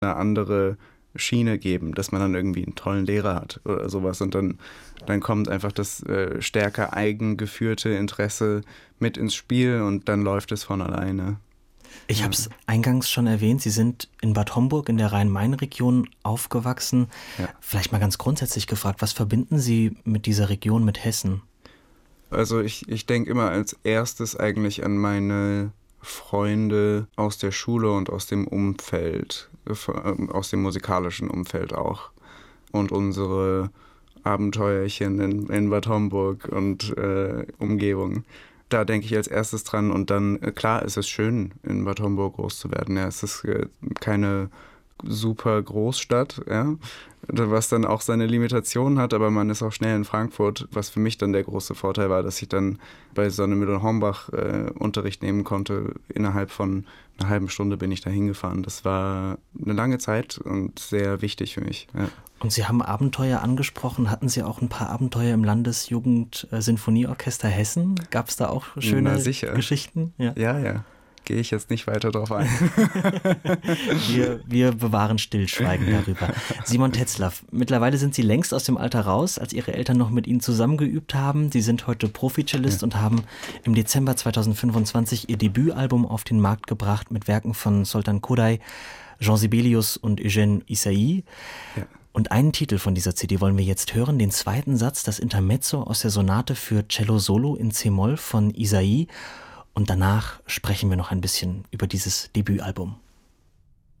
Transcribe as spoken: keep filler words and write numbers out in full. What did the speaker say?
eine andere Schiene geben, dass man dann irgendwie einen tollen Lehrer hat oder sowas und dann, dann kommt einfach das äh, stärker eigengeführte Interesse mit ins Spiel und dann läuft es von alleine. Ich Ja. habe es eingangs schon erwähnt, Sie sind in Bad Homburg in der Rhein-Main-Region aufgewachsen. Ja. Vielleicht mal ganz grundsätzlich gefragt, was verbinden Sie mit dieser Region, mit Hessen? Also ich, ich denke immer als erstes eigentlich an meine Freunde aus der Schule und aus dem Umfeld, aus dem musikalischen Umfeld auch. Und unsere Abenteuerchen in, in Bad Homburg und äh, Umgebung. Da denke ich als erstes dran und dann, äh, klar, ist es schön, in Bad Homburg groß zu werden. Ja, es ist äh, keine super Großstadt, ja, was dann auch seine Limitationen hat, aber man ist auch schnell in Frankfurt, was für mich dann der große Vorteil war, dass ich dann bei Sonnemühl und Hornbach äh, Unterricht nehmen konnte. Innerhalb von einer halben Stunde bin ich da hingefahren. Das war eine lange Zeit und sehr wichtig für mich. Ja. Und Sie haben Abenteuer angesprochen. Hatten Sie auch ein paar Abenteuer im Landesjugend-Sinfonieorchester Hessen? Gab es da auch schöne Geschichten? Ja, ja. ja. Gehe ich jetzt nicht weiter drauf ein. wir, wir bewahren Stillschweigen darüber. Simon Tetzlaff, mittlerweile sind Sie längst aus dem Alter raus, als Ihre Eltern noch mit Ihnen zusammengeübt haben. Sie sind heute Profi-Cellist ja. und haben im Dezember zweitausendfünfundzwanzig Ihr Debütalbum auf den Markt gebracht mit Werken von Zoltán Kodály, Jean Sibelius und Eugène Ysaÿe. Ja. Und einen Titel von dieser C D wollen wir jetzt hören, den zweiten Satz, das Intermezzo aus der Sonate für Cello Solo in C-Moll von Ysaÿe. Und danach sprechen wir noch ein bisschen über dieses Debütalbum.